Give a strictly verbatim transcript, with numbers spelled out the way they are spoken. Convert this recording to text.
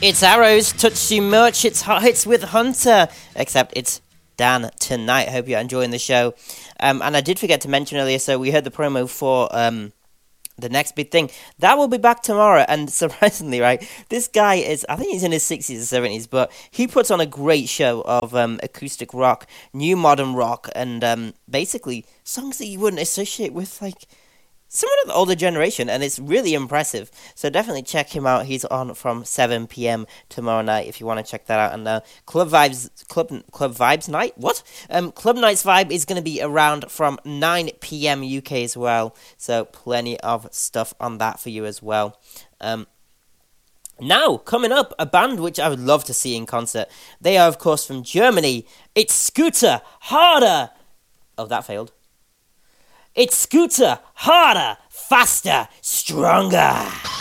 It's Arrows, Touch Too Much, it's Hot Hits with Hunter, except it's Dan tonight. Hope you're enjoying the show. Um, and I did forget to mention earlier, so we heard the promo for um, the next big thing. That will be back tomorrow, and surprisingly, right, this guy is, I think he's in his sixties or seventies, but he puts on a great show of um, acoustic rock, new modern rock, and um, basically songs that you wouldn't associate with, like, someone of the older generation, and it's really impressive. So definitely check him out. He's on from seven p.m. tomorrow night if you want to check that out. And uh, Club Vibes, Club Club Vibes Night, what? Um, Club Nights Vibe is going to be around from nine p.m. U K as well. So plenty of stuff on that for you as well. Um, now, coming up, a band which I would love to see in concert. They are, of course, from Germany. It's Scooter, Harder. Oh, that failed. It's Scooter, Harder, Faster, Stronger.